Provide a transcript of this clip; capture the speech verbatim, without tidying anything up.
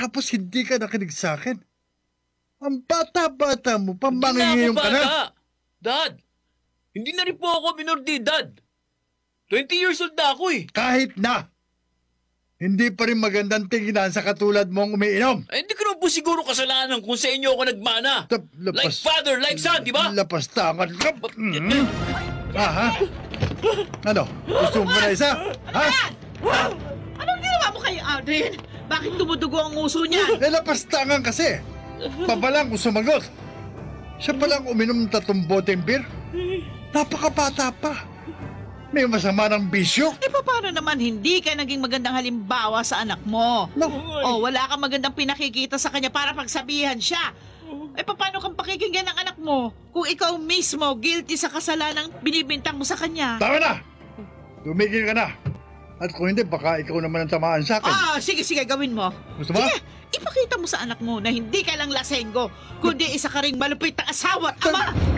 Tapos hindi ka nakinig sa akin. Ang bata-bata mo, Hindi na ako pamangingiyong ka na. bata. Dad, hindi na rin po ako minor de edad. twenty years old na ako eh. Kahit na. Hindi pa rin magandang tingnan sa katulad mong umiinom. Eh, hindi ko naman po siguro kasalanan kung sa inyo ako nagmana. Tap- Like father, like son, di ba? Lapastangan ka. Mm. Ah, ha? Ano? Gusto mo na isa? Ha? Anong ginawa mo kay Adrian? Bakit dumudugo ang uso niya? Eh, lapastangan kasi. Pabalang kung sumagot. Siya palang uminom ng tatlong boteng beer. Napakabata pa. May masama ng bisyo. Eh, paano naman hindi ka naging magandang halimbawa sa anak mo? No. O, wala kang magandang pinakikita sa kanya para pagsabihan siya. Eh, paano kang pakikinggan ng anak mo kung ikaw mismo guilty sa kasalanang binibintang mo sa kanya? Tama na! Tumigil ka na. At kung hindi, baka ikaw naman ang tamaan sa akin. Ah, sige, sige, gawin mo. Gusto mo? Sige, ipakita mo sa anak mo na hindi ka lang lasenggo, kundi isa ka ring malupit na asawa at ama.